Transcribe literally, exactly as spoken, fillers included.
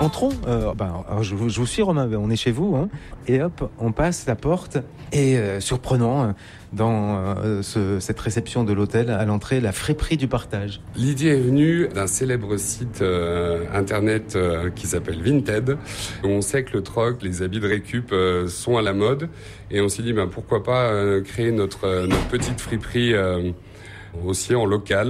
Entrons, euh, ben, alors je, vous, je vous suis Romain, on est chez vous, hein, et hop, on passe la porte, et euh, surprenant, dans euh, ce, cette réception de l'hôtel, à l'entrée, la friperie du partage. L'idée est venue d'un célèbre site euh, internet euh, qui s'appelle Vinted, où on sait que le troc, les habits de récup euh, sont à la mode, et on s'est dit ben, pourquoi pas euh, créer notre, euh, notre petite friperie euh, aussi en local.